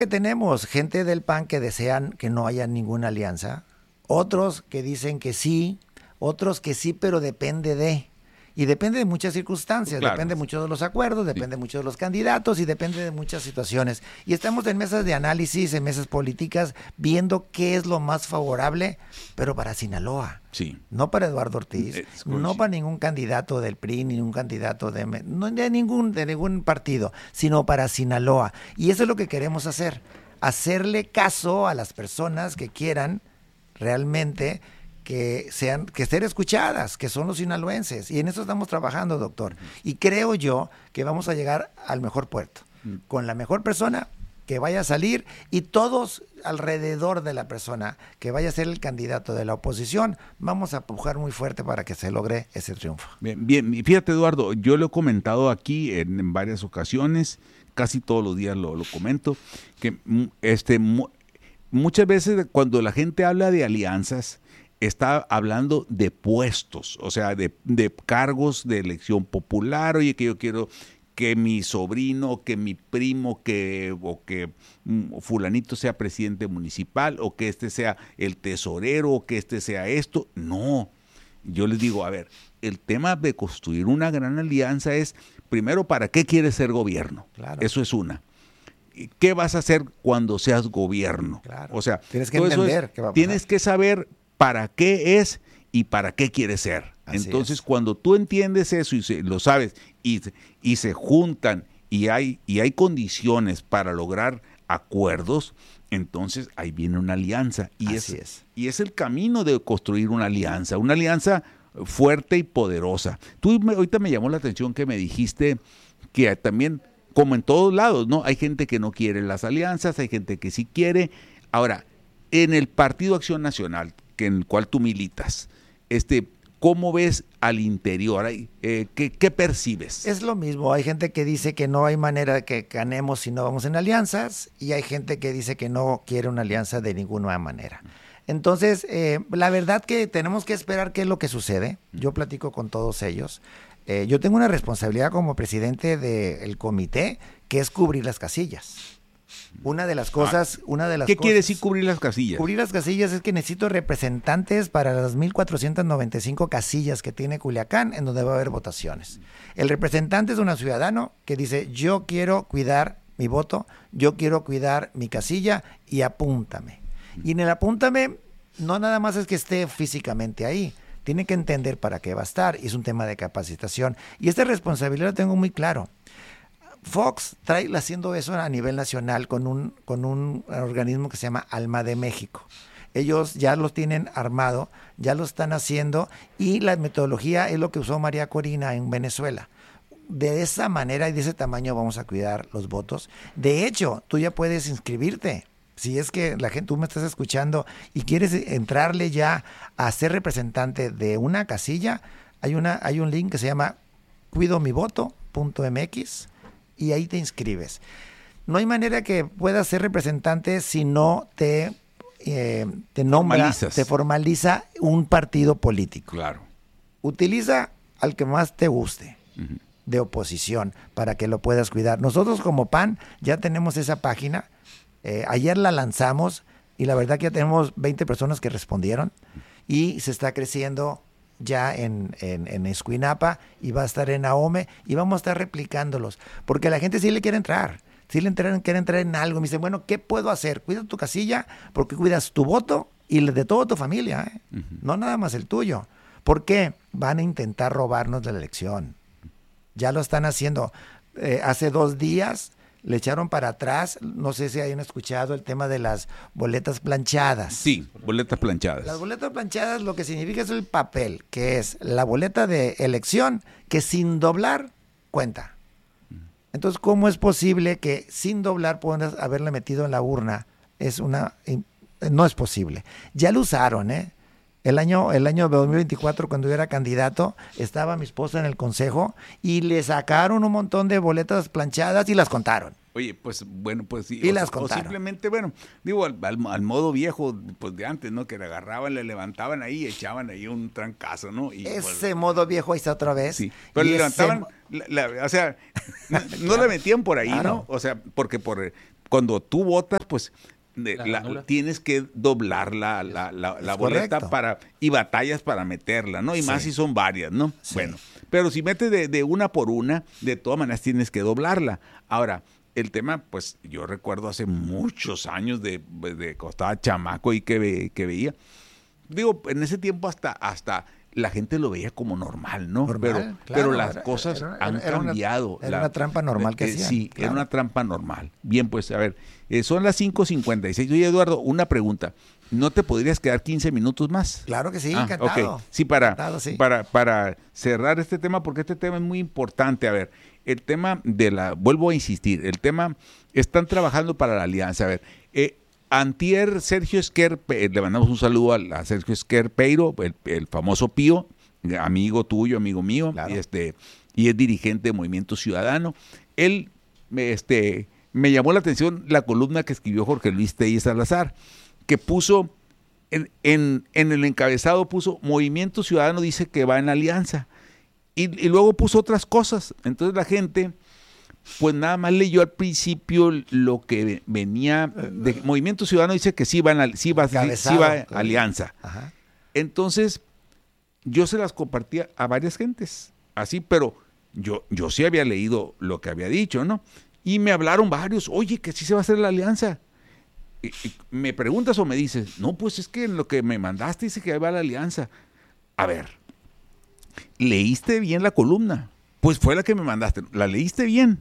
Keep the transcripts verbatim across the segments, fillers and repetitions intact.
Que tenemos gente del P A N que desean que no haya ninguna alianza, otros que dicen que sí, otros que sí, pero depende de... Y depende de muchas circunstancias, Claro. depende mucho de los acuerdos, depende Sí. mucho de los candidatos y depende de muchas situaciones. Y estamos en mesas de análisis, en mesas políticas, viendo qué es lo más favorable, pero para Sinaloa. Sí. No para Eduardo Ortiz, Es no correcto. para ningún candidato del P R I, ni ningún candidato de, no, de, ningún, de ningún partido, sino para Sinaloa. Y eso es lo que queremos hacer, hacerle caso a las personas que quieran realmente que sean, que estén escuchadas, que son los sinaloenses. Y en eso estamos trabajando, doctor. Y creo yo que vamos a llegar al mejor puerto, con la mejor persona que vaya a salir y todos alrededor de la persona que vaya a ser el candidato de la oposición, vamos a pujar muy fuerte para que se logre ese triunfo. Bien, bien, y fíjate, Eduardo, yo lo he comentado aquí en, en varias ocasiones, casi todos los días lo, lo comento, que mm, este, mu- muchas veces cuando la gente habla de alianzas, está hablando de puestos, o sea, de, de cargos de elección popular. Oye, que yo quiero que mi sobrino, que mi primo, que o que mm, fulanito sea presidente municipal, o que este sea el tesorero, o que este sea esto. No, yo les digo, a ver, el tema de construir una gran alianza es, primero, ¿para qué quieres ser gobierno? Claro. Eso es una. ¿Qué vas a hacer cuando seas gobierno? Claro. O sea, Tienes que todo eso entender es- qué va a pasar. tienes que saber para qué es y para qué quieres ser. Así Entonces, es. cuando tú entiendes eso y se- lo sabes y, y se juntan y hay, y hay condiciones para lograr acuerdos, entonces ahí viene una alianza. Y Así es, es. y es el camino de construir una alianza, una alianza fuerte y poderosa. Tú me- ahorita me llamó la atención que me dijiste que también, como en todos lados, ¿no? Hay gente que no quiere las alianzas, hay gente que sí quiere. Ahora, en el Partido Acción Nacional, que en el cual tú militas, este, ¿cómo ves al interior? Ay, eh, ¿qué, qué percibes? Es lo mismo, hay gente que dice que no hay manera de que ganemos si no vamos en alianzas y hay gente que dice que no quiere una alianza de ninguna manera. Entonces, eh, la verdad que tenemos que esperar qué es lo que sucede. Yo platico con todos ellos. Eh, yo tengo una responsabilidad como presidente del comité que es cubrir las casillas. Una de las cosas, una de las ¿Qué cosas, quiere decir cubrir las casillas? Cubrir las casillas es que necesito representantes para las mil cuatrocientas noventa y cinco casillas que tiene Culiacán, en donde va a haber votaciones. El representante es un ciudadano que dice, yo quiero cuidar mi voto, yo quiero cuidar mi casilla y apúntame. Y en el apúntame, no nada más es que esté físicamente ahí, tiene que entender para qué va a estar, y es un tema de capacitación. Y esta responsabilidad la tengo muy claro. Fox trae haciendo eso a nivel nacional con un, con un organismo que se llama Alma de México. Ellos ya lo tienen armado, ya lo están haciendo y la metodología es lo que usó María Corina en Venezuela. De esa manera y de ese tamaño vamos a cuidar los votos. De hecho, tú ya puedes inscribirte. Si es que la gente, tú me estás escuchando y quieres entrarle ya a ser representante de una casilla, hay, una, hay un link que se llama cuido mi voto punto m x y ahí te inscribes. No hay manera que puedas ser representante si no te, eh, te nombra, Formalizas. te formaliza un partido político. Claro. Utiliza al que más te guste. Ujú. De oposición para que lo puedas cuidar. Nosotros como P A N ya tenemos esa página. Eh, ayer la lanzamos y la verdad que ya tenemos veinte personas que respondieron y se está creciendo ya en, en, en Escuinapa y va a estar en Ahome y vamos a estar replicándolos porque la gente sí le quiere entrar. Sí le entrar, quiere entrar en algo. Me dice, bueno, ¿qué puedo hacer? Cuida tu casilla porque cuidas tu voto y el de toda tu familia. ¿eh? Uh-huh. No nada más el tuyo. ¿Por qué? Van a intentar robarnos de la elección. Ya lo están haciendo. Eh, hace dos días le echaron para atrás, no sé si hayan escuchado el tema de las boletas planchadas. Sí, boletas planchadas. Las boletas planchadas lo que significa es el papel, que es la boleta de elección que sin doblar cuenta. Entonces, ¿cómo es posible que sin doblar puedas haberle metido en la urna? Es una, no es posible. Ya lo usaron, ¿eh? El año, el año dos mil veinticuatro, cuando yo era candidato, estaba mi esposa en el consejo y le sacaron un montón de boletas planchadas y las contaron. Oye, pues bueno, pues sí. Y o, las o contaron. simplemente, bueno, digo, al, al, al modo viejo, pues de antes, ¿no? Que le agarraban, le levantaban ahí y echaban ahí un trancazo, ¿no? Y, ese pues, modo viejo ahí está otra vez. Sí, pero le ese... levantaban, la, la, o sea, no, no la metían por ahí, claro. ¿no? O sea, porque por cuando tú votas, pues de, La la, anula. tienes que doblar la, la, la, la boleta correcto. para y batallas para meterla, ¿no? Y Sí. más si son varias, ¿no? Sí. Bueno, pero si metes de, de una por una, de todas maneras tienes que doblarla. Ahora, el tema, pues yo recuerdo hace muchos años de, de cuando estaba chamaco y que, ve, que veía, digo, en ese tiempo hasta, hasta la gente lo veía como normal, ¿no? Normal, pero, claro, pero las era- cosas era- han era una- cambiado. era La- una trampa normal que eh, hacían, Sí, claro. era una trampa normal. Bien, pues a ver, eh, son las cinco cincuenta y seis. Oye, Eduardo, una pregunta. ¿No te podrías quedar quince minutos más? Claro que sí, Ah, encantado. ok. Sí, para, Encantado, sí. para, para cerrar este tema, porque este tema es muy importante. A ver, el tema de la, vuelvo a insistir, el tema, están trabajando para la alianza. A ver, eh, antier Sergio Esquer, eh, le mandamos un saludo a, a Sergio Esquer Peiro, el, el famoso Pío, amigo tuyo, amigo mío, Claro. y este y es dirigente de Movimiento Ciudadano. Él me, este, me llamó la atención la columna que escribió Jorge Luis Telles Salazar, que puso en, en, en el encabezado, puso Movimiento Ciudadano dice que va en alianza. Y, y luego puso otras cosas. Entonces la gente, pues nada más leyó al principio lo que venía de Movimiento Ciudadano, dice que sí va, en, sí va, sí Encabezado, va en claro. alianza. Ajá. Entonces, yo se las compartía a varias gentes, así, pero yo, yo sí había leído lo que había dicho, ¿no? Y me hablaron varios, oye, que sí se va a hacer la alianza. Y, y me preguntas o me dices, no, pues es que en lo que me mandaste dice que ahí va la alianza. A ver, ¿leíste bien la columna? Pues fue la que me mandaste, ¿la leíste bien?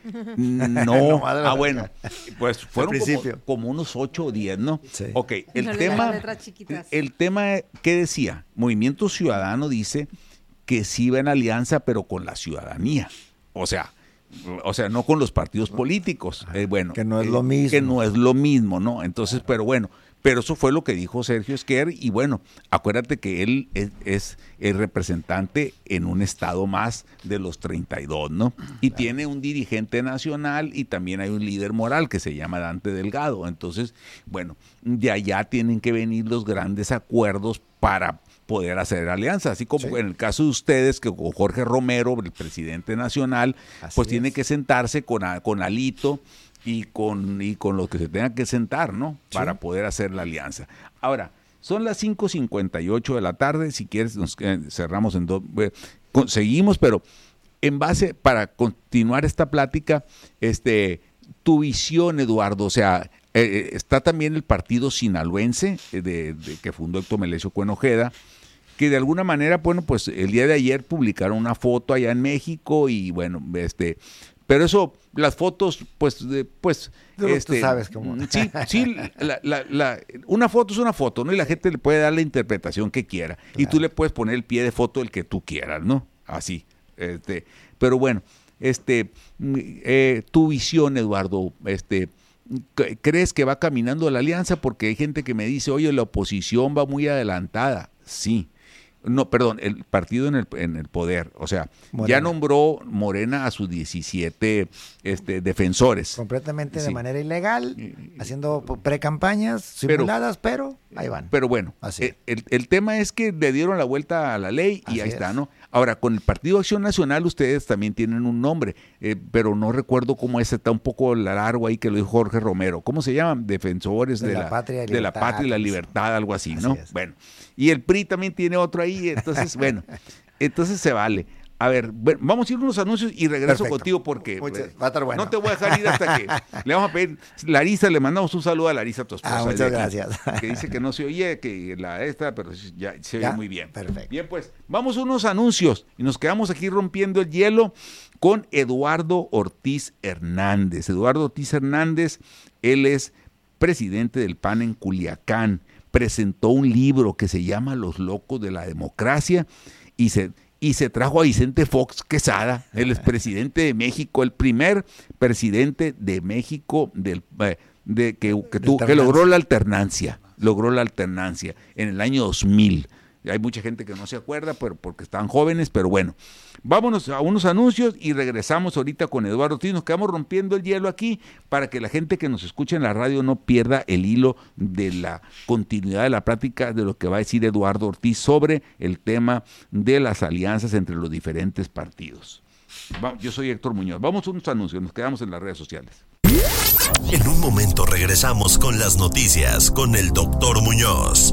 No, No, madre ah mía. bueno, pues fueron como, principio. como unos ocho o diez, ¿no? Sí. Ok, el No le tema, das letras chiquitas. el tema, ¿qué decía? Movimiento Ciudadano dice que sí va en alianza, pero con la ciudadanía. O sea, o sea, no con los partidos políticos. Eh, bueno, que no es eh, lo mismo. Que no es lo mismo, ¿no? Entonces, pero bueno, pero eso fue lo que dijo Sergio Esquer y bueno, acuérdate que él es, es el representante en un estado más de los treinta y dos, ¿no? Y claro, tiene un dirigente nacional y también hay un líder moral que se llama Dante Delgado. Entonces, bueno, de allá tienen que venir los grandes acuerdos para poder hacer alianza, así como sí, en el caso de ustedes, que con Jorge Romero, el presidente nacional, así pues es, tiene que sentarse con, con Alito y con, y con los que se tengan que sentar, ¿no? Sí. Para poder hacer la alianza. Ahora, son las cinco cincuenta y ocho de la tarde, si quieres nos eh, cerramos en dos, eh, seguimos, pero en base, para continuar esta plática, este, tu visión, Eduardo, o sea, eh, está también el partido sinaloense, eh, de, de, que fundó Héctor Melesio Cuenojeda, que de alguna manera, bueno, pues el día de ayer publicaron una foto allá en México y bueno, este, pero eso, las fotos, pues, de, pues, tú, este, tú sabes cómo. Sí, sí, la, la, la, una foto es una foto, ¿no? Y la gente le puede dar la interpretación que quiera, claro, y tú le puedes poner el pie de foto el que tú quieras, ¿no? Así, este, pero bueno, este, eh, tu visión, Eduardo, este, ¿crees que va caminando la alianza? Porque hay gente que me dice, oye, la oposición va muy adelantada. Sí. No, perdón, el partido en el, en el poder. O sea, Morena. Ya nombró Morena a sus diecisiete este, defensores. Completamente sí, de manera ilegal, haciendo precampañas simuladas, pero, pero ahí van. Pero bueno, Así. el, el tema es que le dieron la vuelta a la ley y Así ahí es. está, ¿no? Ahora, con el Partido Acción Nacional ustedes también tienen un nombre, eh, pero no recuerdo cómo es, está un poco largo ahí que lo dijo Jorge Romero. ¿Cómo se llaman? Defensores de, de, la, la, patria y de la patria y la libertad, algo así, así ¿no? Es. Bueno, y el P R I también tiene otro ahí, entonces, bueno, entonces se vale. A ver, bueno, vamos a ir a unos anuncios y regreso Perfecto. Contigo porque muchas, va a estar bueno. No te voy a dejar ir hasta que le vamos a pedir, Larisa, le mandamos un saludo a Larisa, tu esposa. Ah, muchas gracias. Que dice que no se oye, que la esta, pero ya se oye muy bien. Perfecto. Bien, pues, vamos a unos anuncios y nos quedamos aquí rompiendo el hielo con Eduardo Ortiz Hernández. Eduardo Ortiz Hernández, él es presidente del P A N en Culiacán, presentó un libro que se llama Los Locos de la Democracia y se... Y se trajo a Vicente Fox Quesada, el expresidente de México, el primer presidente de México del, eh, de, que, que, tu, que logró la alternancia, logró la alternancia en el año dos mil. Hay mucha gente que no se acuerda pero porque están jóvenes, pero bueno. Vámonos a unos anuncios y regresamos ahorita con Eduardo Ortiz. Nos quedamos rompiendo el hielo aquí para que la gente que nos escucha en la radio no pierda el hilo de la continuidad de la práctica de lo que va a decir Eduardo Ortiz sobre el tema de las alianzas entre los diferentes partidos. Yo soy Héctor Muñoz. Vamos a unos anuncios, nos quedamos en las redes sociales. En un momento regresamos con las noticias con el doctor Muñoz.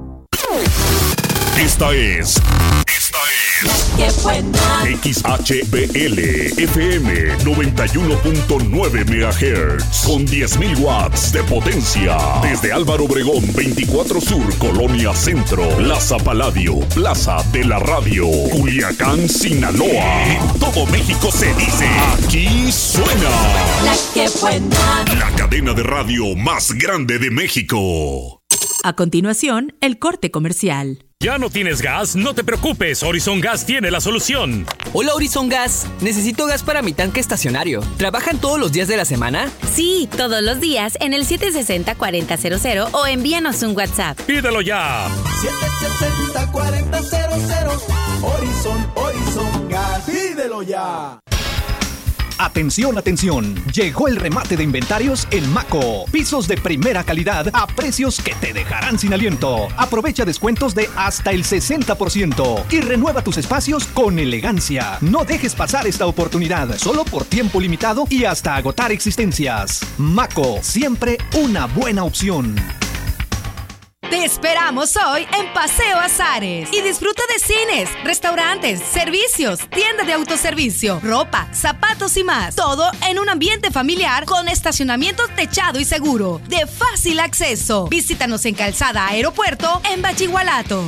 Esta es... Esta es... ¡Qué buena! X H B L F M noventa y uno punto nueve megahertz con diez mil watts de potencia. Desde Álvaro Obregón veinticuatro Sur, Colonia Centro, Plaza Paladio, Plaza de la Radio, Culiacán, Sinaloa. En todo México se dice, aquí suena ¡La que buena! la cadena de radio más grande de México. A continuación, el corte comercial. ¿Ya no tienes gas? No te preocupes, Horizon Gas tiene la solución. Hola Horizon Gas, necesito gas para mi tanque estacionario. ¿Trabajan todos los días de la semana? Sí, todos los días en el siete seis cero, cuatro cero cero o envíanos un WhatsApp. Pídelo ya. siete seis cero, cuatro cero cero, Horizon, Horizon Gas, pídelo ya. Atención, atención. Llegó el remate de inventarios en Maco. Pisos de primera calidad a precios que te dejarán sin aliento. Aprovecha descuentos de hasta el sesenta por ciento y renueva tus espacios con elegancia. No dejes pasar esta oportunidad, solo por tiempo limitado y hasta agotar existencias. Maco, siempre una buena opción. Te esperamos hoy en Paseo Azares y disfruta de cines, restaurantes, servicios, tienda de autoservicio, ropa, zapatos y más. Todo en un ambiente familiar con estacionamiento techado y seguro, de fácil acceso. Visítanos en Calzada Aeropuerto en Bachigualato.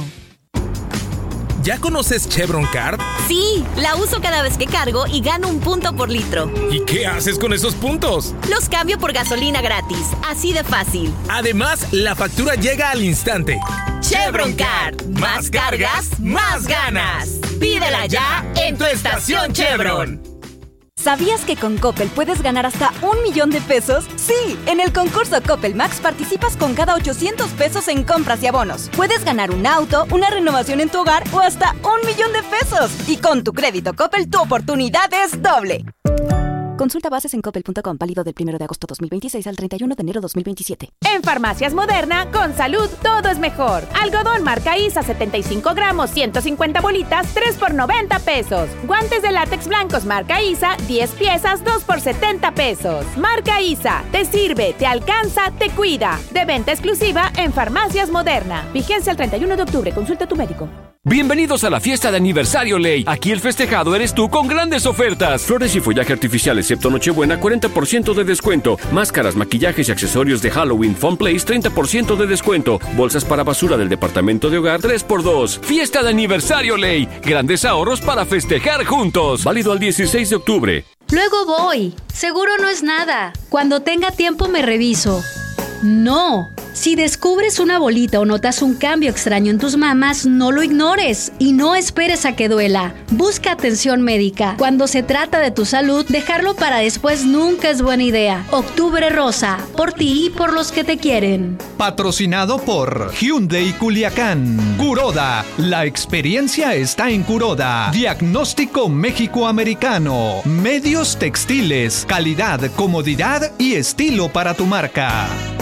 ¿Ya conoces Chevron Card? Sí, la uso cada vez que cargo y gano un punto por litro. ¿Y qué haces con esos puntos? Los cambio por gasolina gratis, así de fácil. Además, la factura llega al instante. Chevron Card, más cargas, más ganas. Pídela ya en tu estación Chevron. ¿Sabías que con Coppel puedes ganar hasta un millón de pesos? Sí, en el concurso Coppel Max participas con cada ochocientos pesos en compras y abonos. Puedes ganar un auto, una renovación en tu hogar o hasta un millón de pesos. Y con tu crédito Coppel, tu oportunidad es doble. Consulta bases en coppel punto com, válido del primero de agosto dos mil veintiséis al treinta y uno de enero dos mil veintisiete. En Farmacias Moderna, con salud, todo es mejor. Algodón marca ISA setenta y cinco gramos, ciento cincuenta bolitas, tres por noventa pesos. Guantes de látex blancos marca ISA, diez piezas, dos por setenta pesos. Marca ISA, te sirve, te alcanza, te cuida. De venta exclusiva en Farmacias Moderna. Vigencia el treinta y uno de octubre, consulta a tu médico. Bienvenidos a la fiesta de aniversario Ley. Aquí el festejado eres tú con grandes ofertas. Flores y follaje artificial excepto Nochebuena, cuarenta por ciento de descuento. Máscaras, maquillajes y accesorios de Halloween Fun Place, treinta por ciento de descuento. Bolsas para basura del departamento de hogar, tres por dos. Fiesta de aniversario Ley. Grandes ahorros para festejar juntos. Válido al dieciséis de octubre. Luego voy. Seguro no es nada. Cuando tenga tiempo me reviso. No. Si descubres una bolita o notas un cambio extraño en tus mamas, no lo ignores y no esperes a que duela. Busca atención médica. Cuando se trata de tu salud, dejarlo para después nunca es buena idea. Octubre Rosa, por ti y por los que te quieren. Patrocinado por Hyundai Culiacán. Kuroda, la experiencia está en Kuroda. Diagnóstico México-Americano. Medios textiles, calidad, comodidad y estilo para tu marca.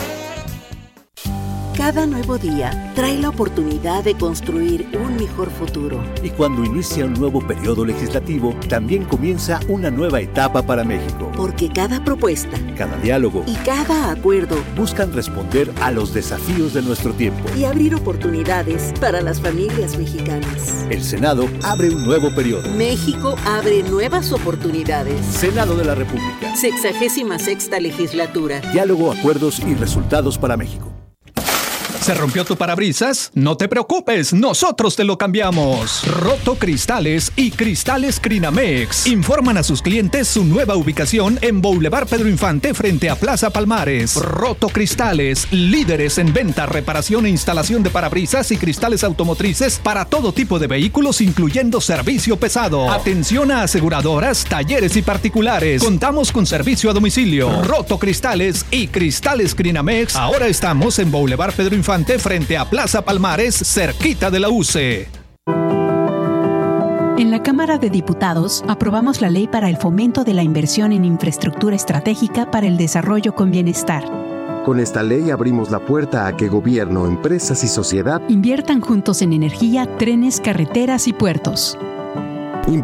Cada nuevo día trae la oportunidad de construir un mejor futuro. Y cuando inicia un nuevo periodo legislativo, también comienza una nueva etapa para México. Porque cada propuesta, cada diálogo y cada acuerdo buscan responder a los desafíos de nuestro tiempo y abrir oportunidades para las familias mexicanas. El Senado abre un nuevo periodo. México abre nuevas oportunidades. Senado de la República. Sexagésima sexta legislatura. Diálogo, acuerdos y resultados para México. ¿Se rompió tu parabrisas? No te preocupes, nosotros te lo cambiamos. Roto Cristales y Cristales Crinamex informan a sus clientes su nueva ubicación en Boulevard Pedro Infante frente a Plaza Palmares. Roto Cristales, líderes en venta, reparación e instalación de parabrisas y cristales automotrices para todo tipo de vehículos, incluyendo servicio pesado. Atención a aseguradoras, talleres y particulares. Contamos con servicio a domicilio. Roto Cristales y Cristales Crinamex. Ahora estamos en Boulevard Pedro Infante frente a Plaza Palmares, cerquita de la U C E. En la Cámara de Diputados aprobamos la ley para el fomento de la inversión en infraestructura estratégica para el desarrollo con bienestar. Con esta ley abrimos la puerta a que gobierno, empresas y sociedad inviertan juntos en energía, trenes, carreteras y puertos.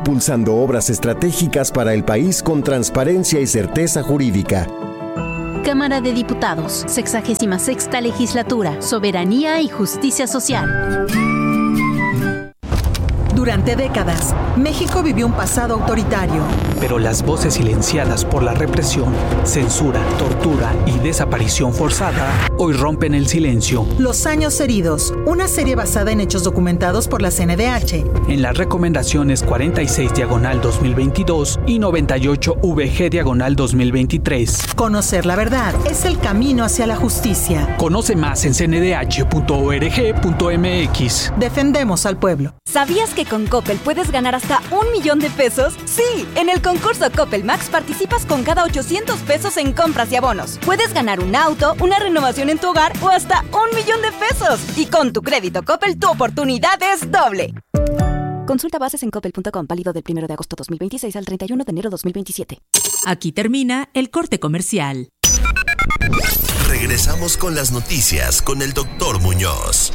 Impulsando obras estratégicas para el país con transparencia y certeza jurídica. Cámara de Diputados, sexagésima sexta legislatura, Soberanía y Justicia Social. Durante décadas, México vivió un pasado autoritario. Pero las voces silenciadas por la represión, censura, tortura y desaparición forzada hoy rompen el silencio. Los años heridos, una serie basada en hechos documentados por la C N D H. En las recomendaciones cuarenta y seis diagonal dos mil veintidós y noventa y ocho V G diagonal dos mil veintitrés. Conocer la verdad es el camino hacia la justicia. Conoce más en c n d h punto org punto m x. Defendemos al pueblo. ¿Sabías que con Coppel puedes ganar hasta un millón de pesos? Sí, en el concurso Coppel Max participas con cada ochocientos pesos en compras y abonos. Puedes ganar un auto, una renovación en tu hogar o hasta un millón de pesos. Y con tu crédito Coppel, tu oportunidad es doble. Consulta bases en coppel punto com, válido del primero de agosto dos mil veintiséis al treinta y uno de enero dos mil veintisiete. Aquí termina el corte comercial. Regresamos con las noticias con el doctor Muñoz.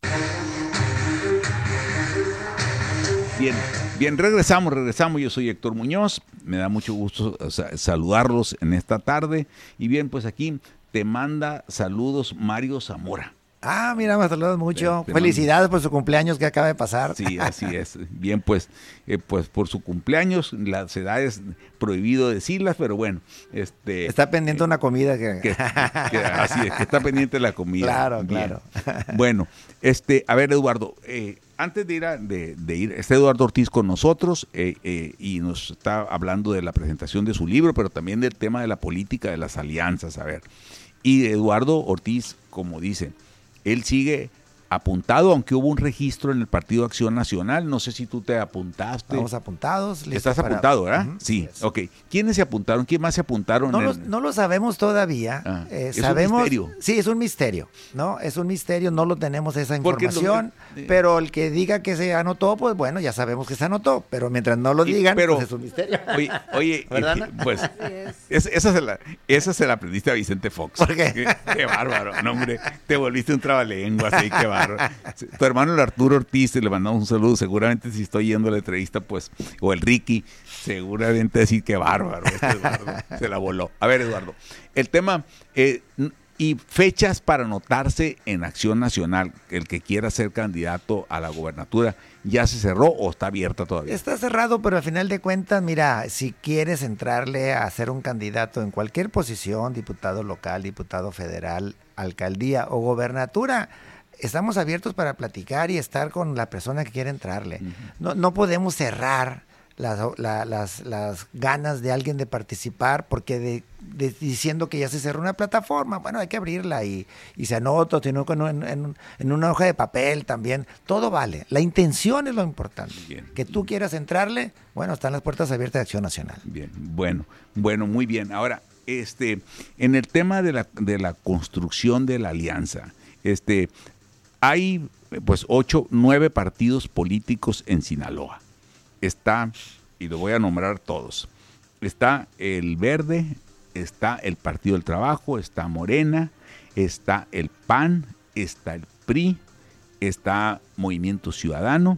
Bien, bien, regresamos, regresamos. Yo soy Héctor Muñoz. Me da mucho gusto saludarlos en esta tarde. Y bien, pues aquí te manda saludos Mario Zamora. Ah, mira, me saludas mucho. Te, te Felicidades por su cumpleaños que acaba de pasar. Sí, así es. Bien, pues, eh, pues por su cumpleaños, las edades prohibido decirlas, pero bueno, este está pendiente eh, una comida que... que, que así es, que está pendiente la comida. Claro, bien. claro. Bueno, este, a ver, Eduardo, eh, antes de ir, a, de, de ir, está Eduardo Ortiz con nosotros eh, eh, y nos está hablando de la presentación de su libro, pero también del tema de la política de las alianzas. A ver, y Eduardo Ortiz, como dice, él sigue apuntado, aunque hubo un registro en el Partido Acción Nacional. No sé si tú te apuntaste. Estamos apuntados. Estás para... apuntado, ¿verdad? Uh-huh, sí, yes. Ok. ¿Quiénes se apuntaron? ¿Quién más se apuntaron? No, en... lo, no lo sabemos todavía. Ah, eh, es sabemos, un misterio. Sí, es un misterio, ¿no? Es un misterio, no lo tenemos esa información, lo... eh... pero el que diga que se anotó, pues bueno, ya sabemos que se anotó, pero mientras no lo digan, y, pero, pues es un misterio. Oye, oye ¿verdad? Pues es, esa, se la, esa se la aprendiste a Vicente Fox. ¿Por qué? Qué, qué bárbaro, no, hombre, te volviste un trabalenguas, así, qué bárbaro. Tu hermano el Arturo Ortiz, le mandamos un saludo, seguramente si estoy yendo a la entrevista, pues, o el Ricky, seguramente decir que bárbaro, este Eduardo se la voló. A ver, Eduardo, el tema, eh, y fechas para anotarse en Acción Nacional, el que quiera ser candidato a la gobernatura, ¿ya se cerró o está abierta todavía? Está cerrado, pero al final de cuentas, mira, si quieres entrarle a ser un candidato en cualquier posición, diputado local, diputado federal, alcaldía o gobernatura, estamos abiertos para platicar y estar con la persona que quiere entrarle. Uh-huh. No, no podemos cerrar las, la, las, las ganas de alguien de participar porque de, de, diciendo que ya se cerró una plataforma, bueno, hay que abrirla y, y se anota, sino en, en, en una hoja de papel también. Todo vale. La intención es lo importante. Bien. Que tú quieras entrarle, bueno, están las puertas abiertas de Acción Nacional. Bien, bueno, bueno, muy bien. Ahora, este, en el tema de la, de la construcción de la alianza, este... hay pues ocho, nueve partidos políticos en Sinaloa. Está, y lo voy a nombrar todos, está el Verde, está el Partido del Trabajo, está Morena, está el P A N, está el P R I, está Movimiento Ciudadano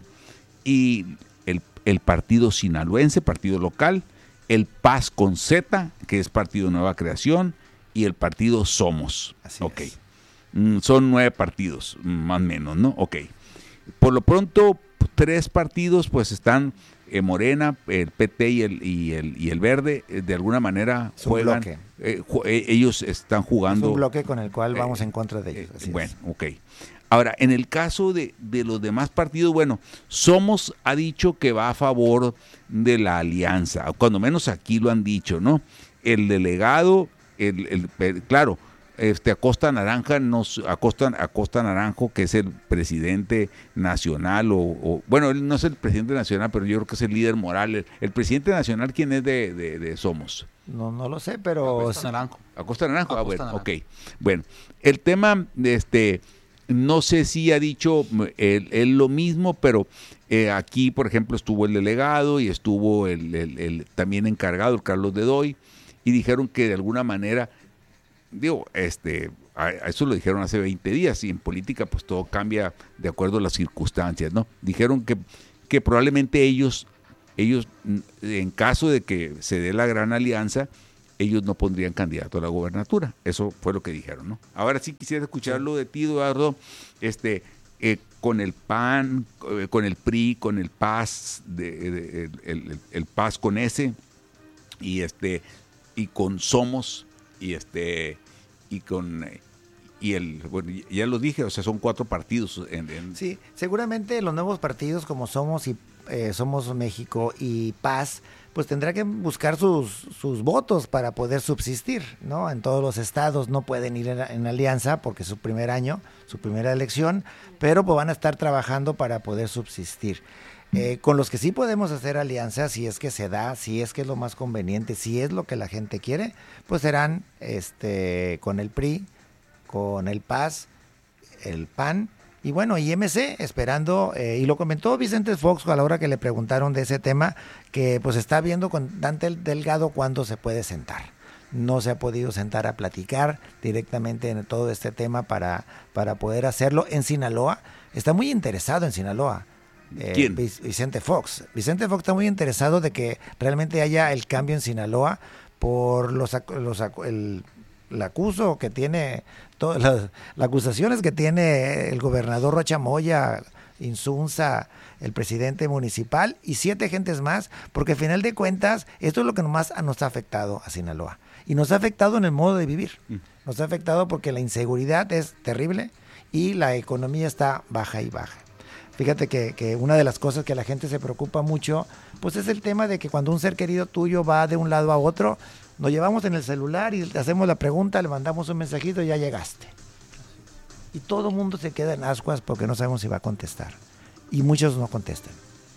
y el, el Partido Sinaloense, partido local, el Paz con Z, que es Partido Nueva Creación, y el Partido Somos. Así ok. Es. Son nueve partidos, más o menos, ¿no? Ok. Por lo pronto, tres partidos pues están, eh, Morena, el P T y el, y el, y el Verde, eh, de alguna manera es un juegan. Bloque. Eh, ju- eh, ellos están jugando. Es un bloque con el cual vamos eh, en contra de ellos. Eh, bueno, es. ok. Ahora, en el caso de, de los demás partidos, bueno, Somos ha dicho que va a favor de la alianza, cuando menos aquí lo han dicho, ¿no? El delegado, el, el, el claro, Este, Acosta Naranja, nos, Acosta, Acosta Naranjo, que es el presidente nacional, o, o bueno, él no es el presidente nacional, pero yo creo que es el líder moral. El, el presidente nacional, ¿quién es de, de, de Somos? No, no lo sé, pero... Acosta Naranjo. Acosta Naranjo, Acosta ah, bueno, Naranjo. ok. Bueno, el tema, este, no sé si ha dicho él, él lo mismo, pero eh, aquí, por ejemplo, estuvo el delegado y estuvo el, el, el también encargado, el Carlos Dedoy, y dijeron que de alguna manera... Digo, este, a, a eso lo dijeron hace veinte días y en política pues todo cambia de acuerdo a las circunstancias, ¿no? Dijeron que, que probablemente ellos, ellos, en caso de que se dé la gran alianza, ellos no pondrían candidato a la gobernatura. Eso fue lo que dijeron, ¿no? Ahora sí quisiera escucharlo de ti, Eduardo, este, eh, con el P A N, eh, con el P R I, con el P A S, de, de, el, el, el P A S con S, y este, y con Somos, y este, y con... Y el, bueno, ya lo dije, o sea, son cuatro partidos. En, en... Sí, seguramente los nuevos partidos como Somos y eh, Somos México y P A S, pues tendrá que buscar sus, sus votos para poder subsistir, ¿no? En todos los estados no pueden ir en, en alianza porque es su primer año, su primera elección, pero pues van a estar trabajando para poder subsistir. Eh, con los que sí podemos hacer alianzas, si es que se da, si es que es lo más conveniente, si es lo que la gente quiere, pues serán este con el P R I, con el P A S, el P A N y bueno, y M C, esperando, eh, y lo comentó Vicente Fox a la hora que le preguntaron de ese tema, que pues está viendo con Dante Delgado cuándo se puede sentar. No se ha podido sentar a platicar directamente en todo este tema para, para poder hacerlo. En Sinaloa, está muy interesado en Sinaloa. Eh, ¿Quién? Vicente Fox. Vicente Fox está muy interesado de que realmente haya el cambio en Sinaloa por los, los el, el acuso que tiene, todas las, las acusaciones que tiene el gobernador Rocha Moya, Insunza, el presidente municipal y siete gentes más, porque al final de cuentas esto es lo que más nos ha afectado a Sinaloa y nos ha afectado en el modo de vivir, nos ha afectado porque la inseguridad es terrible y la economía está baja y baja. Fíjate que, que una de las cosas que la gente se preocupa mucho, pues es el tema de que cuando un ser querido tuyo va de un lado a otro, nos llevamos en el celular y le hacemos la pregunta, le mandamos un mensajito y ya llegaste. Y todo el mundo se queda en ascuas porque no sabemos si va a contestar. Y muchos no contestan.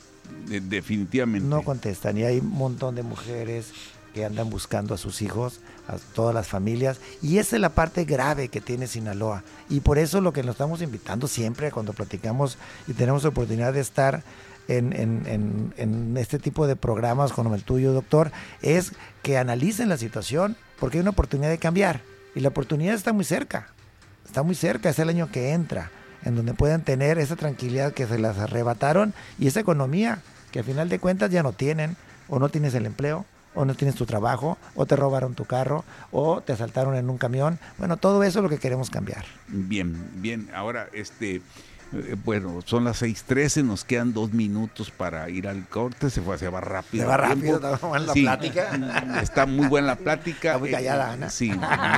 De- definitivamente. No contestan. Y hay un montón de mujeres que andan buscando a sus hijos, a todas las familias. Y esa es la parte grave que tiene Sinaloa. Y por eso lo que nos estamos invitando siempre cuando platicamos y tenemos la oportunidad de estar en, en, en, en este tipo de programas como el tuyo, doctor, es que analicen la situación porque hay una oportunidad de cambiar. Y la oportunidad está muy cerca. Está muy cerca, es el año que entra, en donde pueden tener esa tranquilidad que se las arrebataron y esa economía que al final de cuentas ya no tienen, o no tienes el empleo, o no tienes tu trabajo, o te robaron tu carro, o te asaltaron en un camión. Bueno, todo eso es lo que queremos cambiar. Bien, bien. Ahora, este, eh, bueno, son las seis trece, nos quedan dos minutos para ir al corte. Se fue, se va rápido. Se va el rápido, tiempo. está buena la Sí, plática. Está muy buena la plática. Está muy callada, Ana. Sí.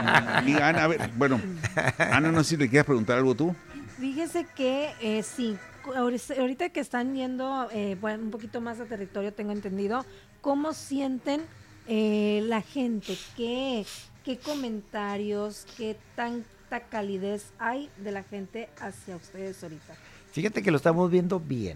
Y Ana, a ver, bueno, Ana, no sé si le quieres preguntar algo tú. Fíjese que eh, sí, ahorita que están yendo eh, bueno, un poquito más a territorio, tengo entendido, ¿cómo sienten eh, la gente? ¿Qué, qué comentarios, qué tanta calidez hay de la gente hacia ustedes ahorita? Fíjate que lo estamos viendo bien.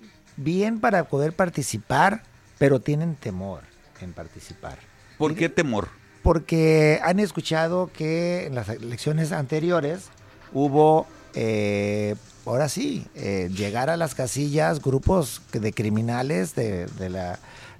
Bien para poder participar, pero tienen temor en participar. ¿Por qué temor? Porque han escuchado que en las elecciones anteriores hubo, eh, ahora sí, eh, llegar a las casillas grupos de criminales de, de la,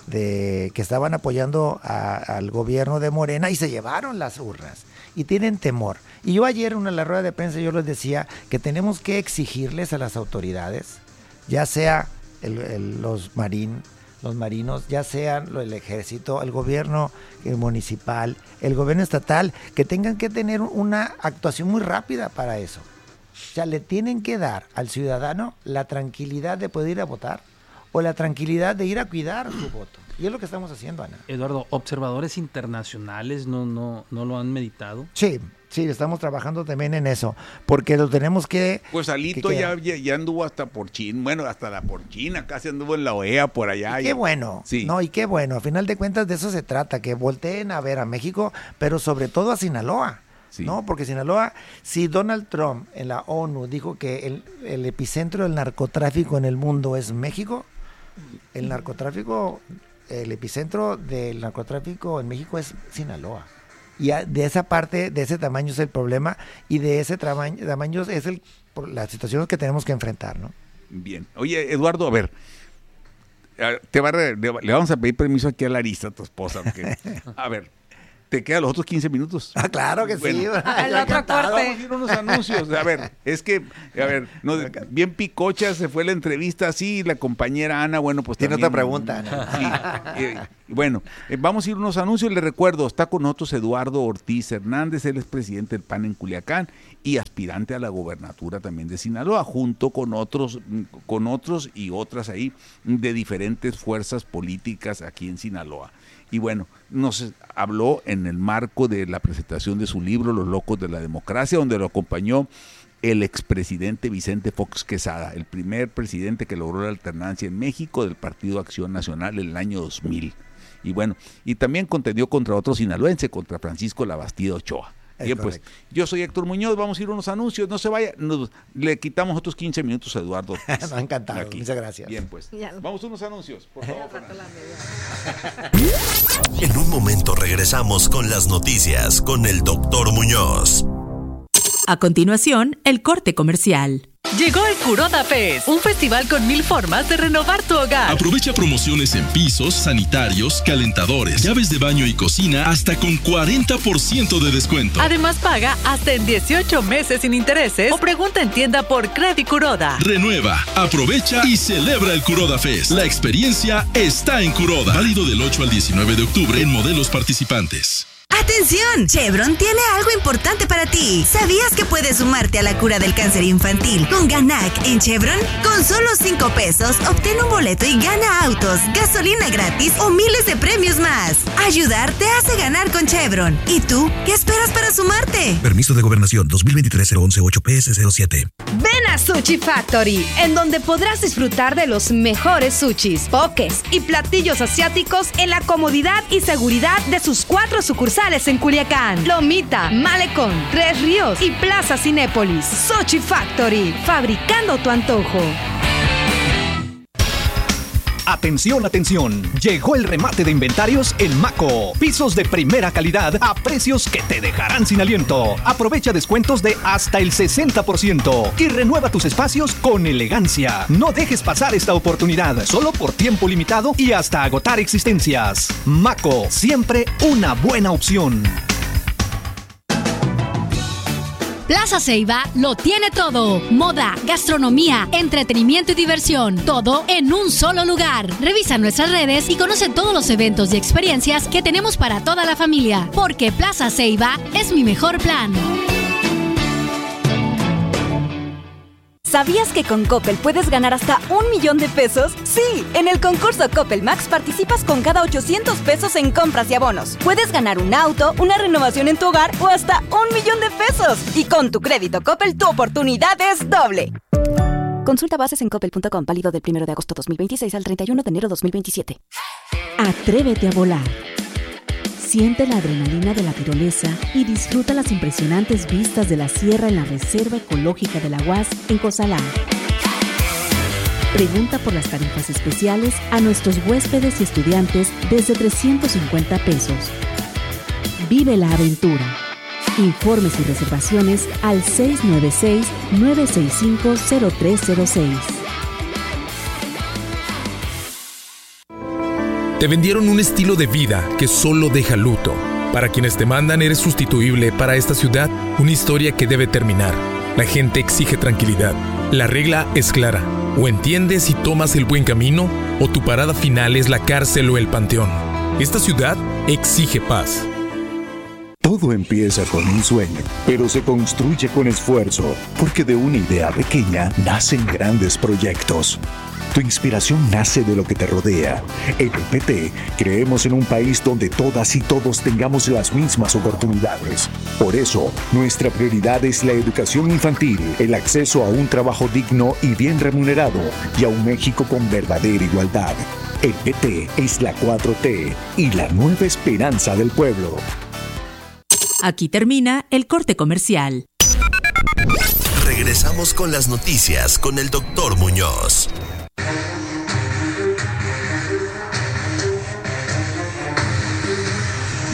de, que estaban apoyando a, al gobierno de Morena y se llevaron las urnas y tienen temor. Y yo ayer en una la rueda de prensa yo les decía que tenemos que exigirles a las autoridades, ya sea el, el, los marín, los marinos, ya sean el ejército, el gobierno el municipal, el gobierno estatal, que tengan que tener una actuación muy rápida para eso. O sea, le tienen que dar al ciudadano la tranquilidad de poder ir a votar o la tranquilidad de ir a cuidar su voto. Y es lo que estamos haciendo, Ana. Eduardo, ¿observadores internacionales no, no, no lo han meditado? Sí, sí, estamos trabajando también en eso, porque lo tenemos que... Pues Alito que ya, ya, ya anduvo hasta por China, bueno, hasta la por China, casi anduvo en la O E A por allá. Y qué ya. bueno, Sí. no, y qué bueno, a final de cuentas de eso se trata, que volteen a ver a México, pero sobre todo a Sinaloa. Sí. ¿No? Porque Sinaloa, si Donald Trump en la ONU dijo que el, el epicentro del narcotráfico en el mundo es México, el narcotráfico, el epicentro del narcotráfico en México es Sinaloa. Y a- de esa parte, de ese tamaño es el problema y de ese tamaño, tamaño es el, por la situación que tenemos que enfrentar, ¿no? Bien. Oye, Eduardo, a ver, a- te va a re- le, le vamos a pedir permiso aquí a Larisa, tu esposa. Porque, a ver, te quedan los otros quince minutos. Ah, claro que bueno, sí. El otro corte. Vamos a ir a unos anuncios. A ver, es que, a ver, no, bien picocha se fue la entrevista así, la compañera Ana, bueno, pues tiene también, otra pregunta, Ana. Sí, eh, bueno, eh, vamos a ir a unos anuncios. Les recuerdo, está con nosotros Eduardo Ortiz Hernández, él es presidente del P A N en Culiacán y aspirante a la gobernatura también de Sinaloa, junto con otros, con otros y otras ahí de diferentes fuerzas políticas aquí en Sinaloa. Y bueno, nos habló en el marco de la presentación de su libro Los Locos de la Democracia, donde lo acompañó el expresidente Vicente Fox Quesada, el primer presidente que logró la alternancia en México del Partido Acción Nacional en el año dos mil. Y bueno, y también contendió contra otro sinaloense, contra Francisco Labastida Ochoa. Es Bien, pues, correcto. yo soy Héctor Muñoz, vamos a ir a unos anuncios, no se vaya, nos, le quitamos otros quince minutos a Eduardo. Me ha encantado, Aquí. Muchas gracias. Bien, pues, vamos a unos anuncios, por favor. En un momento regresamos con las noticias con el doctor Muñoz. A continuación, el corte comercial. Llegó el Kuroda Fest, un festival con mil formas de renovar tu hogar. Aprovecha promociones en pisos, sanitarios, calentadores, llaves de baño y cocina hasta con cuarenta por ciento de descuento. Además, paga hasta en dieciocho meses sin intereses o pregunta en tienda por Credit Kuroda. Renueva, aprovecha y celebra el Kuroda Fest. La experiencia está en Kuroda. Válido del ocho al diecinueve de octubre en modelos participantes. ¡Atención! Chevron tiene algo importante para ti. ¿Sabías que puedes sumarte a la cura del cáncer infantil con Ganac en Chevron? Con solo cinco pesos, obtén un boleto y gana autos, gasolina gratis o miles de premios más. Ayudar te hace ganar con Chevron. ¿Y tú? ¿Qué esperas para sumarte? Permiso de Gobernación dos mil veintitrés cero once ocho P S cero siete. Ven a Sushi Factory, en donde podrás disfrutar de los mejores sushis, pokés y platillos asiáticos en la comodidad y seguridad de sus cuatro sucursales en Culiacán, Lomita, Malecón, Tres Ríos y Plaza Cinépolis. Sushi Factory, fabricando tu antojo. Atención, atención. Llegó el remate de inventarios en Maco. Pisos de primera calidad a precios que te dejarán sin aliento. Aprovecha descuentos de hasta el sesenta por ciento y renueva tus espacios con elegancia. No dejes pasar esta oportunidad, solo por tiempo limitado y hasta agotar existencias. Maco, siempre una buena opción. Plaza Ceiba lo tiene todo. Moda, gastronomía, entretenimiento y diversión. Todo en un solo lugar. Revisa nuestras redes y conoce todos los eventos y experiencias que tenemos para toda la familia. Porque Plaza Ceiba es mi mejor plan. ¿Sabías que con Coppel puedes ganar hasta un millón de pesos? Sí, en el concurso Coppel Max participas con cada ochocientos pesos en compras y abonos. Puedes ganar un auto, una renovación en tu hogar o hasta un millón de pesos. Y con tu crédito Coppel, tu oportunidad es doble. Consulta bases en coppel punto com, válido del primero de agosto dos mil veintiséis al treinta y uno de enero dos mil veintisiete. Atrévete a volar. Siente la adrenalina de la tirolesa y disfruta las impresionantes vistas de la sierra en la Reserva Ecológica de la U A S en Cozalá. Pregunta por las tarifas especiales a nuestros huéspedes y estudiantes desde trescientos cincuenta pesos. Vive la aventura. Informes y reservaciones al seis nueve seis, nueve seis cinco, cero tres cero seis. Te vendieron un estilo de vida que solo deja luto. Para quienes te mandan eres sustituible. Para esta ciudad, una historia que debe terminar. La gente exige tranquilidad. La regla es clara. O entiendes y tomas el buen camino, o tu parada final es la cárcel o el panteón. Esta ciudad exige paz. Todo empieza con un sueño, pero se construye con esfuerzo, porque de una idea pequeña nacen grandes proyectos. Tu inspiración nace de lo que te rodea. En el P T creemos en un país donde todas y todos tengamos las mismas oportunidades. Por eso, nuestra prioridad es la educación infantil, el acceso a un trabajo digno y bien remunerado, y a un México con verdadera igualdad. El P T es la cuatro T y la nueva esperanza del pueblo. Aquí termina el corte comercial. Regresamos con las noticias con el doctor Muñoz. Bien,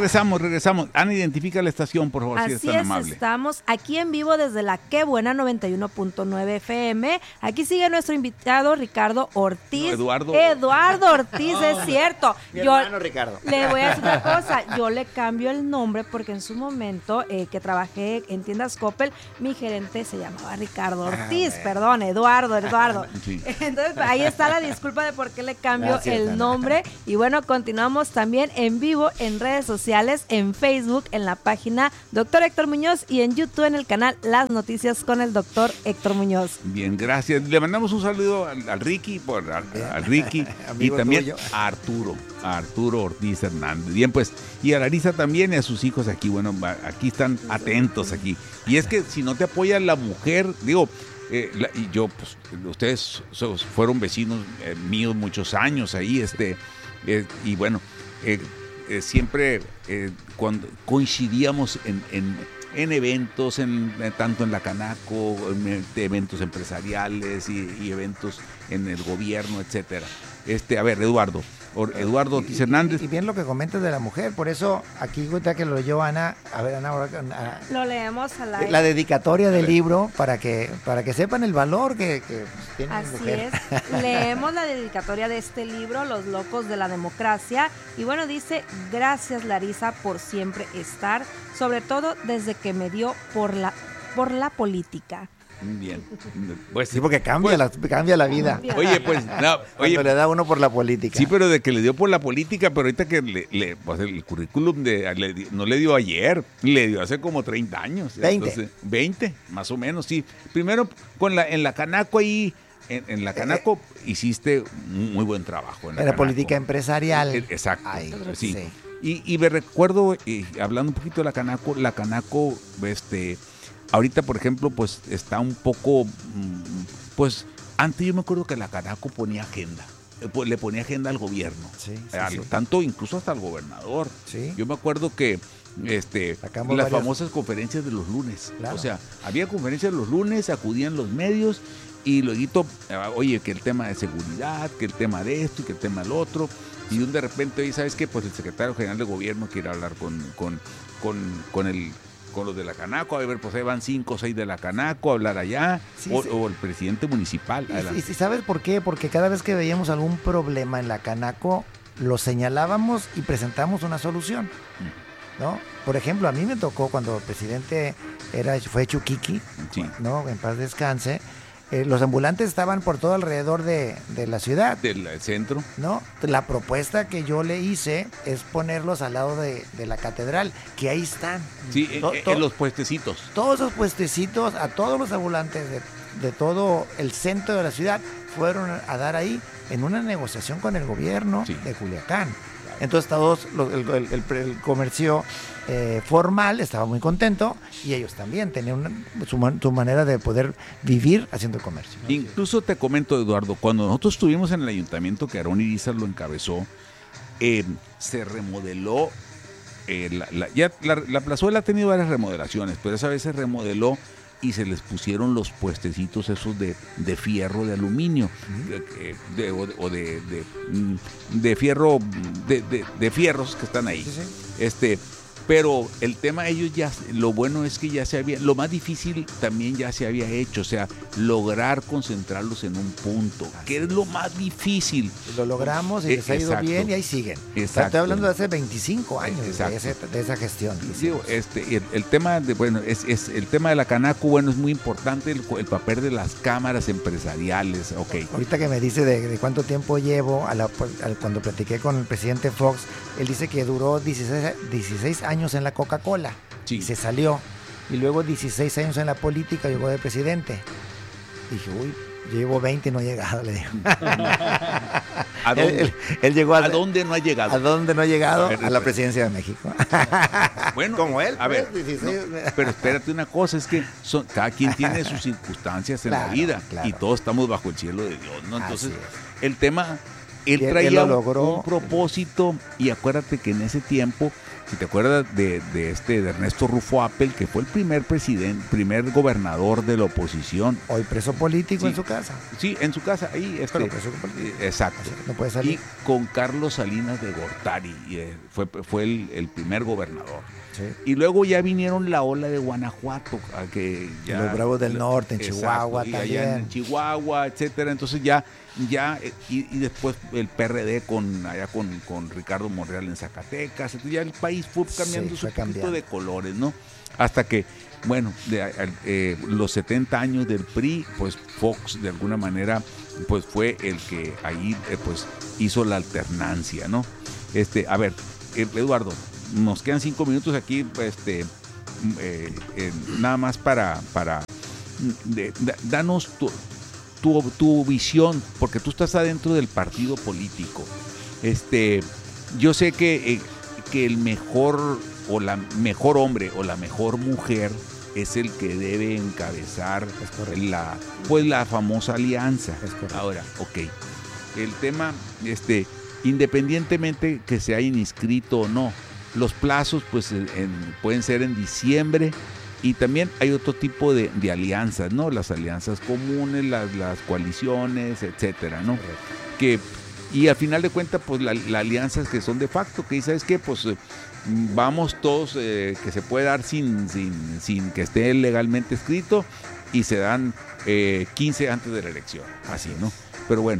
regresamos, regresamos. Ana, identifica la estación, por favor, Así si es tan es, amable. estamos aquí en vivo desde la Qué Buena noventa y uno punto nueve F M. Aquí sigue nuestro invitado Ricardo Ortiz. No, Eduardo. Eduardo Ortiz, No, es cierto. Mi Yo hermano Ricardo. le voy a decir una cosa, yo le cambio el nombre porque en su momento eh, que trabajé en tiendas Coppel, mi gerente se llamaba Ricardo Ortiz, Ah, perdón, Eduardo, Eduardo. Sí. Entonces ahí está la disculpa de por qué le cambio Gracias, el Ana. nombre. Y bueno, continuamos también en vivo en redes sociales, en Facebook, en la página Doctor Héctor Muñoz y en YouTube en el canal Las Noticias con el Doctor Héctor Muñoz. Bien, gracias. Le mandamos un saludo al, al Ricky, por, al, al Ricky y Amigo también tuyo. a Arturo, a Arturo Ortiz Hernández. Bien, pues, y a Larisa también y a sus hijos aquí. Bueno, va- aquí están atentos aquí. Y es que si no te apoya la mujer, digo, eh, la- y yo, pues, ustedes so- fueron vecinos eh, míos muchos años ahí, este, eh, y bueno, eh, eh, siempre eh, cuando coincidíamos en, en, en eventos, en, eh, tanto en la Canaco, en eh, eventos empresariales y, y eventos en el gobierno, etcétera. Este, a ver, Eduardo, Or- Eduardo Ortiz Hernández. Y bien lo que comentas de la mujer, por eso aquí ahorita que lo leyó Ana, a ver Ana, ahora, Ana, Lo leemos al aire. la dedicatoria del libro para que para que sepan el valor que, que tiene la Así mujer. es, leemos la dedicatoria de este libro, Los Locos de la Democracia, y bueno, dice, gracias Larisa por siempre estar, sobre todo desde que me dio por la, por la política. Bien. Pues Sí, porque cambia, la, cambia la vida. Oye, pues, no, oye, Cuando le da uno por la política. sí, pero de que le dio por la política, pero ahorita que le, le- pues el currículum de, le di- no le dio ayer, le dio hace como treinta años. veinte. Entonces, veinte, más o menos, sí. Primero, con la, en la Canaco ahí, en, en la Canaco hiciste un muy buen trabajo. En la, En la Canaco. política empresarial. Eh, Exacto, Ay, sí. sí. Y, y me recuerdo, eh, hablando un poquito de la Canaco, la Canaco, este, ahorita, por ejemplo, pues está un poco, mm, pues, antes yo me acuerdo que la Canaco ponía agenda, eh, pues, le ponía agenda al gobierno, Sí, sí, a sí. lo- tanto incluso hasta al gobernador. Sí. Yo me acuerdo que este, Sacamos las varias- famosas conferencias de los lunes, Claro. o sea, había conferencias los lunes, acudían los medios y luego, oye, que el tema de seguridad, que el tema de esto y que el tema del otro, y de repente, oye, ¿sabes qué? Pues el secretario general de gobierno quiere hablar con, con, con, con el con los de la Canaco, a ver, pues ahí van cinco o seis de la Canaco a hablar allá, Sí, o, sí. o el presidente municipal. Y, adelante. y- y ¿sabes por qué? Porque cada vez que veíamos algún problema en la Canaco, lo señalábamos y presentamos una solución, ¿no? Por ejemplo, a mí me tocó cuando el presidente era, fue Chuquiqui, Sí. ¿no? En paz descanse. Eh, los ambulantes estaban por todo alrededor de, de la ciudad, Del centro. ¿no? La propuesta que yo le hice es ponerlos al lado de, de la catedral, que ahí están. Sí, en, To- en to- los puestecitos. Todos esos puestecitos, a todos los ambulantes de, de todo el centro de la ciudad, fueron a dar ahí en una negociación con el gobierno Sí. de Culiacán. Entonces todos, los- el, el- el- el comercio eh, formal estaba muy contento y ellos también tenían una- su, man- su manera de poder vivir haciendo el comercio. Incluso te comento, Eduardo, cuando nosotros estuvimos en el ayuntamiento que Aarón Irizar lo encabezó, eh, se remodeló, eh, la, la- ya la, la plazuela ha tenido varias remodelaciones, pero esa vez se remodeló y se les pusieron los puestecitos esos de, de fierro, de aluminio, de, de- o de, o de- de, mm, de fierro, de, de- de fierros que están ahí. Este, pero el tema ellos ya, lo bueno es que ya se había, lo más difícil también ya se había hecho, o sea, lograr concentrarlos en un punto, que es lo más difícil. Lo logramos y Eh, les ha ido exacto. bien y ahí siguen. Exacto. Estoy hablando de hace veinticinco años de, Exacto. ese- de esa gestión. Digo, este, el, el tema de, bueno, es, es el tema de la Canaco, bueno, es muy importante el, el papel de las cámaras empresariales, ok. Ahorita que me dice de, de cuánto tiempo llevo, a la- a- cuando platiqué con el presidente Fox, él dice que duró dieciséis, dieciséis años en la Coca-Cola Sí. y se salió. Y luego dieciséis años en la política, llegó de presidente. Dije, uy, yo llevo veinte y no he llegado, le digo. ¿A dónde? Él, él- él llegó a, ¿A dónde no ha llegado? ¿A dónde no ha llegado? A ver, A la presidencia de México. Bueno, Como él, a ver, pues, dieciséis. no, pero espérate una cosa, es que son, cada quien tiene sus circunstancias en la Claro, vida claro. y todos estamos bajo el cielo de Dios, ¿no? Entonces, Así el tema, él Y él- traía él lo un- logró. un propósito y acuérdate que en ese tiempo si te acuerdas de, de este de Ernesto Rufo Appel, que fue el primer presidente, primer gobernador de la oposición. Hoy preso político sí, en su casa. Sí, en su casa, ahí. Este, Pero preso político. Exacto. O sea, no puede salir. Y con Carlos Salinas de Gortari, y, eh, fue, fue el, el primer gobernador. Sí. Y luego ya vinieron la ola de Guanajuato, a que ya, los Bravos del Norte, en exacto, Chihuahua y también. allá en Chihuahua, etcétera. Entonces ya, ya y, y después el P R D con allá con, con Ricardo Monreal en Zacatecas. Entonces ya el país fue cambiando sí, fue su poquito de colores, ¿no? Hasta que, bueno, de, eh, los setenta años del P R I, pues Fox de alguna manera, pues fue el que ahí, eh, pues hizo la alternancia, ¿no? Este, a ver, Eduardo, nos quedan cinco minutos aquí, este, eh, eh, nada más para, para de, de, danos tu, tu, tu visión, porque tú estás adentro del partido político. Este, yo sé que, eh, que el mejor o la mejor hombre o la mejor mujer es el que debe encabezar la, pues la famosa alianza. Ahora, ok, el tema, este, independientemente que se hayan inscrito o no, los plazos pues en, pueden ser en diciembre, y también hay otro tipo de, de alianzas, ¿no? Las alianzas comunes, las, las coaliciones, etcétera, ¿no? Que, y al final de cuentas, pues las la alianzas que son de facto, que ¿sabes qué? Pues eh, vamos todos, eh, que se puede dar sin, sin, sin que esté legalmente escrito, y se dan eh, quince antes de la elección, así, ¿no? Pero bueno,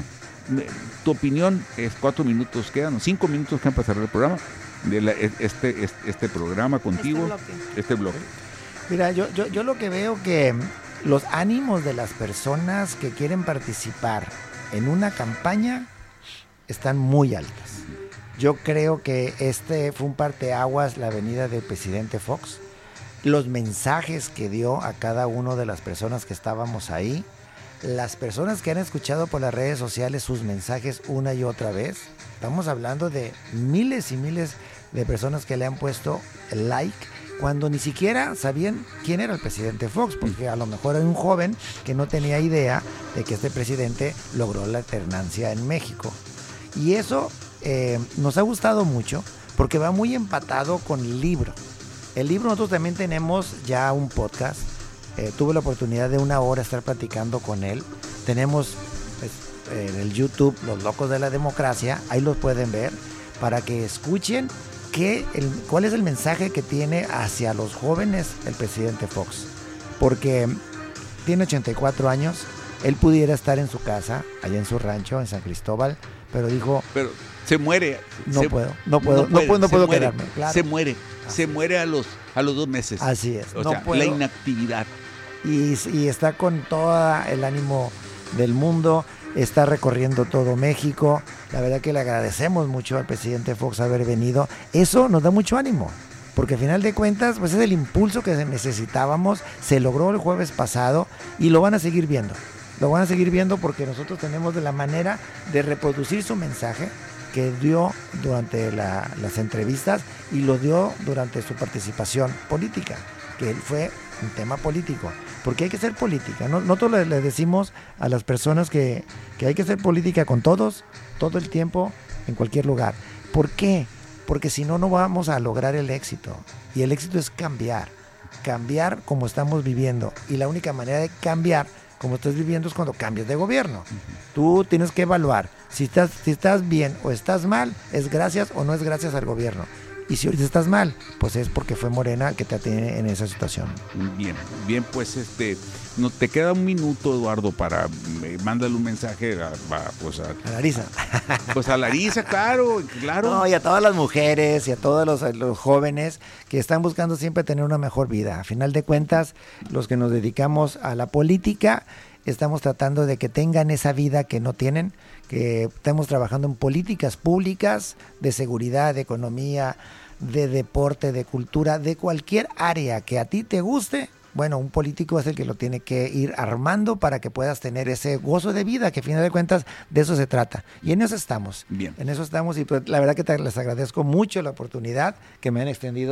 tu opinión es cuatro minutos quedan, cinco minutos quedan para cerrar el programa. De la, este, este, este programa contigo, este bloque. Este bloque. Mira, yo, yo, yo lo que veo que los ánimos de las personas que quieren participar en una campaña están muy altas. Yo creo que este fue un parteaguas, la venida del presidente Fox, los mensajes que dio a cada una de las personas que estábamos ahí, las personas que han escuchado por las redes sociales sus mensajes una y otra vez. Estamos hablando de miles y miles de personas que le han puesto like cuando ni siquiera sabían quién era el presidente Fox, porque a lo mejor era un joven que no tenía idea de que este presidente logró la alternancia en México. Y eso eh, nos ha gustado mucho porque va muy empatado con el libro. El libro, nosotros también tenemos ya un podcast. Eh, tuve la oportunidad de una hora estar platicando con él. Tenemos pues, en el YouTube Los Locos de la Democracia, ahí los pueden ver para que escuchen qué, el, cuál es el mensaje que tiene hacia los jóvenes el presidente Fox, porque tiene ochenta y cuatro años, él pudiera estar en su casa, allá en su rancho, en San Cristóbal, pero dijo... Pero se muere. No se, puedo, no puedo, no, puede, no puedo, no puedo quedarme. Claro. Se muere, Así se muere a los, a los dos meses. Así es. O no sea, puedo. La inactividad. Y, y está con todo el ánimo del mundo, está recorriendo todo México. La verdad que le agradecemos mucho al presidente Fox haber venido. Eso nos da mucho ánimo, porque al final de cuentas pues es el impulso que necesitábamos. Se logró el jueves pasado y lo van a seguir viendo. Lo van a seguir viendo porque nosotros tenemos de la manera de reproducir su mensaje que dio durante la, las entrevistas y lo dio durante su participación política, que fue un tema político, porque hay que hacer política. No, nosotros le, le decimos a las personas que, que hay que hacer política con todos, todo el tiempo, en cualquier lugar. ¿Por qué? Porque si no, no vamos a lograr el éxito. Y el éxito es cambiar, cambiar como estamos viviendo. Y la única manera de cambiar como estás viviendo es cuando cambias de gobierno. Uh-huh. Tú tienes que evaluar si estás, si estás bien o estás mal, es gracias o no es gracias al gobierno. Y si ahorita estás mal, pues es porque fue Morena que te tiene en esa situación. Bien, bien, pues este, no te queda un minuto, Eduardo, para eh, mándale un mensaje a, a, pues a, a Larisa. Pues a Larisa, claro, claro. No, y a todas las mujeres y a todos los, los jóvenes que están buscando siempre tener una mejor vida. A final de cuentas, los que nos dedicamos a la política, estamos tratando de que tengan esa vida que no tienen, que estamos trabajando en políticas públicas de seguridad, de economía, de deporte, de cultura, de cualquier área que a ti te guste. Bueno, un político es el que lo tiene que ir armando para que puedas tener ese gozo de vida, que a final de cuentas de eso se trata. Y en eso estamos. Bien. En eso estamos y pues, la verdad que te, les agradezco mucho la oportunidad que me han extendido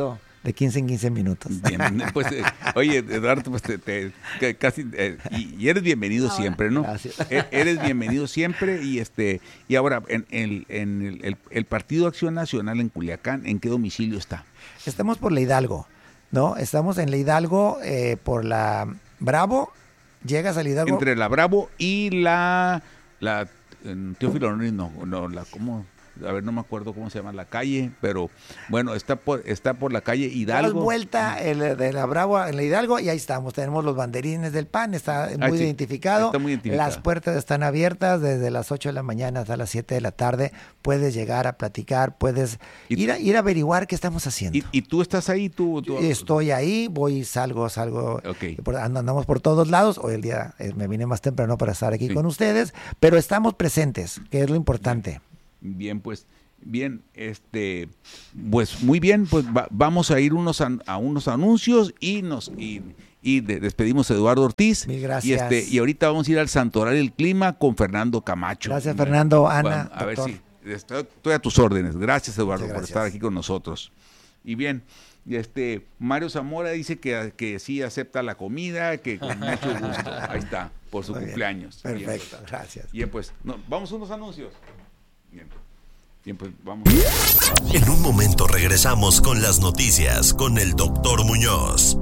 de quince en quince minutos. Bien, pues, eh, oye, Eduardo, pues te, te, que casi, eh, y, y eres bienvenido ahora, siempre, ¿no? Gracias. E, eres bienvenido siempre y este y ahora en, el, en el, el, el Partido Acción Nacional en Culiacán, ¿en qué domicilio está? Estamos por la Hidalgo, ¿no? Estamos en la Hidalgo eh, por la Bravo, llegas a la Hidalgo. Entre la Bravo y la, la Teófilo, no, no, la, ¿cómo? A ver, no me acuerdo cómo se llama la calle, pero bueno, está por está por la calle Hidalgo. Das vuelta el, de la Bravo en la Hidalgo y ahí estamos. Tenemos los banderines del P A N, está muy, ah, sí, identificado. Está muy identificado. Las puertas están abiertas desde las ocho de la mañana hasta las siete de la tarde. Puedes llegar a platicar, puedes ir a, ir a averiguar qué estamos haciendo. ¿Y, y tú estás ahí? ¿Tú, tú? Estoy ahí, voy, salgo, salgo. Okay. Por, andamos por todos lados. Hoy el día eh, me vine más temprano para estar aquí sí. con ustedes, pero estamos presentes, que es lo importante. Bien, pues, bien, este, pues muy bien, pues va, vamos a ir unos a, a unos anuncios y nos y, y de, despedimos a Eduardo Ortiz. Mil gracias. Y este y ahorita vamos a ir al Santoral del Clima con Fernando Camacho. Gracias, Fernando, Ana. Bueno, a doctor. ver si estoy, estoy a tus órdenes. Gracias, Eduardo, gracias. por estar aquí con nosotros. Y bien, este Mario Zamora dice que, que sí acepta la comida, que con mucho gusto. Ahí está, por su muy cumpleaños. Bien. Perfecto, bien. gracias. Bien, pues, no, vamos a unos anuncios. Bien. Bien, pues vamos. En un momento regresamos con las noticias con el doctor Muñoz.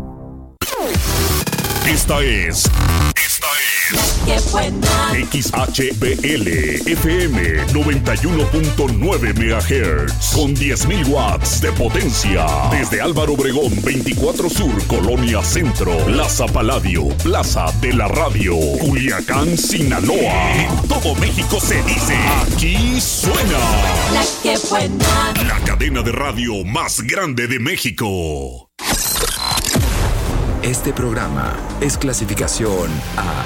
Esta es. Esta es. X H B L F M noventa y uno punto nueve megahertz con diez mil watts de potencia. Desde Álvaro Obregón veinticuatro Sur, Colonia Centro, Plaza Paladio, Plaza de la Radio, Culiacán, Sinaloa. En todo México se dice, aquí suena. La que buena. La cadena de radio más grande de México. Este programa es clasificación A.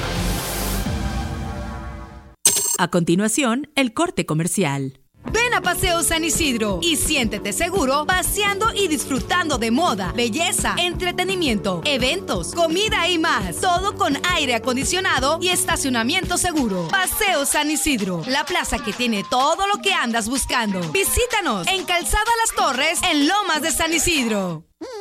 A continuación, el corte comercial. Ven a Paseo San Isidro y siéntete seguro paseando y disfrutando de moda, belleza, entretenimiento, eventos, comida y más. Todo con aire acondicionado y estacionamiento seguro. Paseo San Isidro, la plaza que tiene todo lo que andas buscando. Visítanos en Calzada Las Torres, en Lomas de San Isidro.